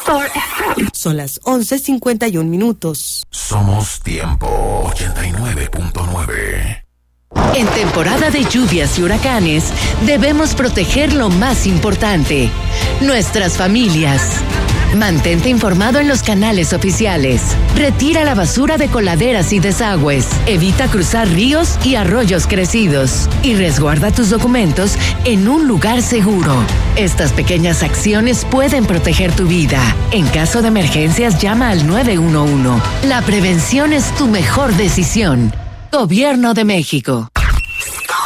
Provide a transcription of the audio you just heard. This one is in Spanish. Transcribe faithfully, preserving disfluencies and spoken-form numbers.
Son las once cincuenta y un minutos. Somos Tiempo ochenta y nueve punto nueve. En temporada de lluvias y huracanes, debemos proteger lo más importante, nuestras familias. Mantente informado en los canales oficiales. Retira la basura de coladeras y desagües. Evita cruzar ríos y arroyos crecidos. Y resguarda tus documentos en un lugar seguro. Estas pequeñas acciones pueden proteger tu vida. En caso de emergencias, llama al nueve uno uno. La prevención es tu mejor decisión. Gobierno de México.